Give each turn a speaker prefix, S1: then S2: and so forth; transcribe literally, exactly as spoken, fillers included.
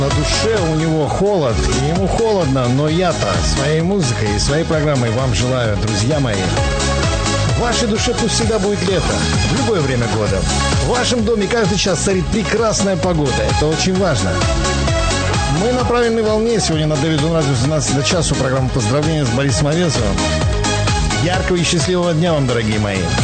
S1: На душе у него холод, и ему холодно, но я-то своей музыкой и своей программой вам желаю, друзья мои. В вашей душе пусть всегда будет лето, в любое время года. В вашем доме каждый час царит прекрасная погода, это очень важно. Мы на правильной волне, сегодня на Дэвиду Радио с двенадцати до часу, программа поздравления с Борисом Овецовым. Яркого и счастливого дня вам, дорогие мои.